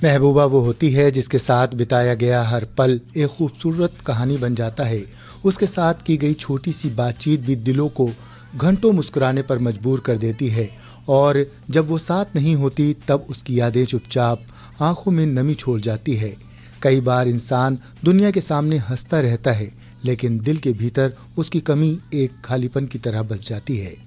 महबूबा वो होती है जिसके साथ बिताया गया हर पल एक खूबसूरत कहानी बन जाता है। उसके साथ की गई छोटी सी बातचीत भी दिलों को घंटों मुस्कुराने पर मजबूर कर देती है, और जब वो साथ नहीं होती तब उसकी यादें चुपचाप आंखों में नमी छोड़ जाती है। कई बार इंसान दुनिया के सामने हंसता रहता है, लेकिन दिल के भीतर उसकी कमी एक खालीपन की तरह बस जाती है।